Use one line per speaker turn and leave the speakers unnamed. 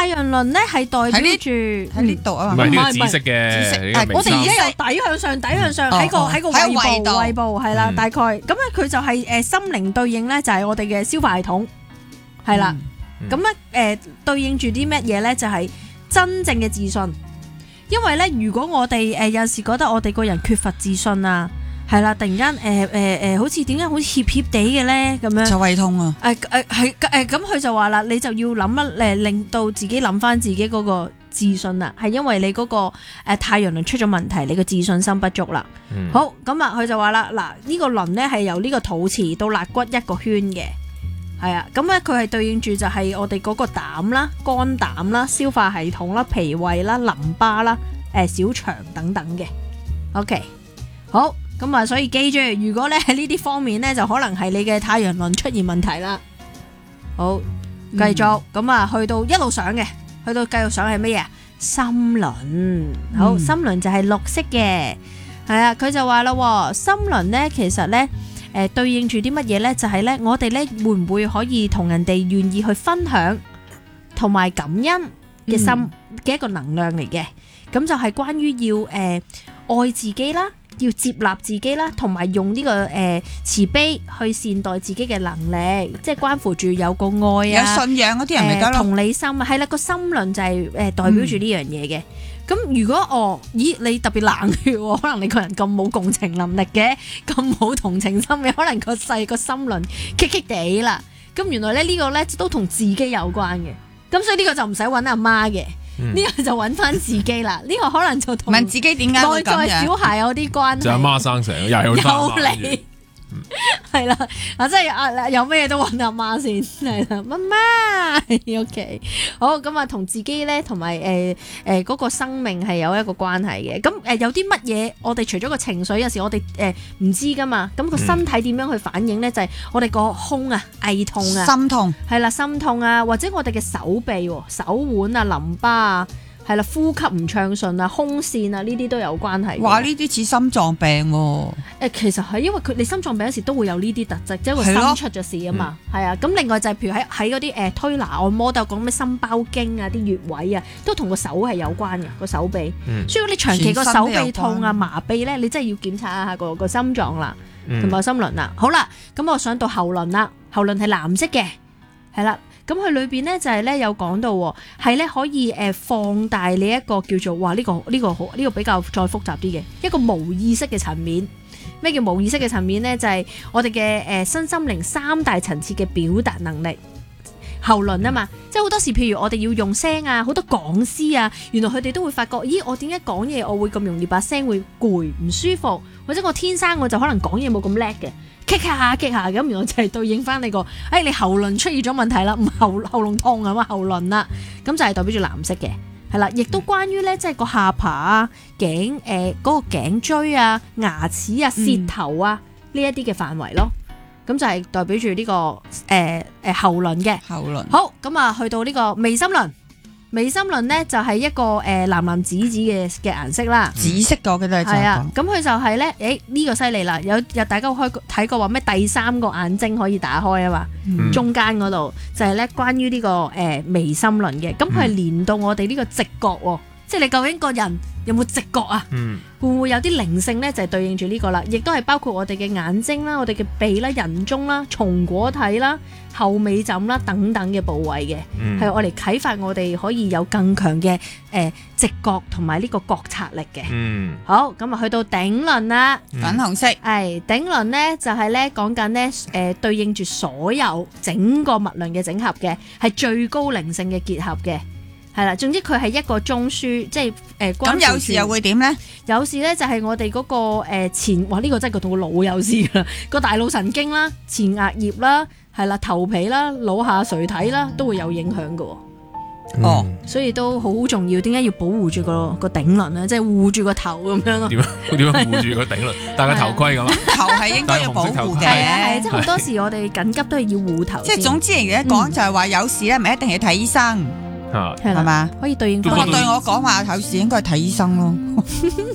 太陽輪咧係代表住
喺呢度啊，
唔係呢個紫色嘅，
我哋而家由底向上，底向上喺個胃部係啦，大概咁咧佢就係心靈對應咧就係我哋嘅消化系統係啦，咁咧對應住啲乜嘢咧就係真正嘅自信，因為咧如果我哋有時覺得我哋個人缺乏自信啊。係啦，突然間好似點解好似怯怯地嘅咧咁樣，
就胃痛啊！
咁佢就話啦，你就要諗令到自己諗翻自己嗰個自信啦，係因為你嗰個太陽輪出咗問題，你個自信心不足啦。好，咁啊，佢就話啦，嗱呢個輪咧係由呢個肚臍到肋骨一個圈嘅，係啊，咁咧佢係對應住就係我哋嗰個膽啦、肝膽啦、消化系統啦、脾胃啦、淋巴啦、小腸等等嘅。OK， 好。咁啊，所以記住，如果咧喺呢啲方面咧，就可能係你嘅太陽輪出現問題啦。好，繼續咁啊，去到一路上嘅，去到繼續上係乜嘢？心輪，好，心輪就係綠色嘅，係啊，佢就話啦，心輪咧其實咧，對應住啲乜嘢咧？就係咧，我哋咧會唔會可以同人哋願意去分享同埋感恩嘅心嘅一個能量嚟嘅？咁就係關於要愛自己啦。要接納自己啦，同埋用呢個慈悲去善待自己嘅能力，即係關乎住有個愛啊，
有信仰嗰啲人咪得咯，
同理心啊，係啦，個心輪就係代表住呢樣嘢嘅。咁如果你特別冷血，可能你個人咁冇共情能力嘅，咁冇同情心嘅，可能個心輪棘棘地啦。咁原來咧呢個咧都同自己有關嘅，咁所以呢個就唔使揾阿媽嘅。呢個就揾翻自己啦，呢個可能就同
問自己點解會咁樣，
內在小孩有啲關係。
就阿媽生成，又係好
你係啦，即係有咩都揾阿媽先，係啦，媽媽 OK， 好，咁啊，同自己咧，同埋嗰個生命係有一個關係嘅。咁有啲乜嘢？我哋除咗個情緒，有時我哋唔知噶嘛。咁個身體點樣去反應咧？就係我哋個胸啊、胃痛啊、
心痛，
係啦，心痛啊，或者我哋嘅手臂、手腕啊、淋巴啊。係啦，呼吸唔暢順啊，胸腺啊，呢啲都有關係。
哇！呢啲似心臟病喎。
其實係因為你心臟病嗰時都會有呢啲特質，即係個心出咗事啊嘛。係啊，咁另外就係譬如喺嗰啲推拿按摩都有講咩心包經啊、啲穴位啊，都同個手係有關嘅個手臂。所以如果你長期個手臂痛啊、麻痹咧，你真係要檢查下個心臟啦，同埋心輪啦。好啦，咁我上到喉輪啦，喉輪係藍色嘅，係啦。咁佢裏邊咧就係咧有講到，係咧可以放大你一個叫做呢個比較再複雜啲嘅一個無意識嘅層面。咩叫無意識嘅層面咧？就係我哋嘅身心靈三大層次嘅表達能力。喉輪啊嘛，即係好多時，譬如我哋要用聲啊，好多講師啊，原來佢哋都會發覺，咦，我點解講嘢我會咁容易把聲會攰唔舒服，或者我天生我就可能講嘢冇咁叻嘅。棘下咁，原來就係對應翻你個，你喉輪出現咗問題啦，唔喉嚨痛啊嘛，喉輪啦，咁就係代表住藍色嘅，係啦，亦都關於咧，即係個下巴啊、頸嗰個頸椎啊、牙齒啊、舌頭啊呢一啲嘅範圍咯，咁就係代表住呢個喉輪嘅。喉輪。好，咁啊，去到呢個眉心輪。眉心輪咧就係一個藍藍紫紫嘅顏色啦，
紫色嘅我記得係啊，
咁佢就係咧，呢個犀利啦，有大家睇過話咩第三個眼睛可以打開啊嘛，中間嗰度就係咧關於呢個眉心輪嘅，咁佢係連到我哋呢個直覺喎，即係你究竟個人有冇直覺啊？會唔會有啲靈性咧？就係對應住呢個啦，亦都係包括我哋嘅眼睛啦、我哋嘅鼻啦、人中啦、松果體啦、後尾枕啦等等嘅部位嘅，係我嚟啟發我哋可以有更強嘅直覺同埋呢個覺察力嘅。好，咁啊去到頂輪啦，
粉紅色。
係頂輪咧就係咧講緊咧對應住所有整個脈輪嘅整合嘅，係最高靈性嘅結合嘅。係啦，總之佢係一個中樞，即係
咁有時又會點咧？
有時咧就係我哋嗰個前，哇呢個真係同個腦有事啦，個大腦神經啦、前額葉啦、係啦頭皮啦、腦下垂體啦都會有影響㗎。所以都好重要。點解要保護住個頂輪咧？即係護住個頭咁樣咯。點
樣護住個頂輪？戴個頭盔咁。
頭係應該要保護嘅。
係即係好多時我哋緊急都係要護頭。
即係總之嚟講就係話有事咧，唔係一定要睇醫生。係嘛？
可以對應。
不過對我講話有時應該係睇醫生咯。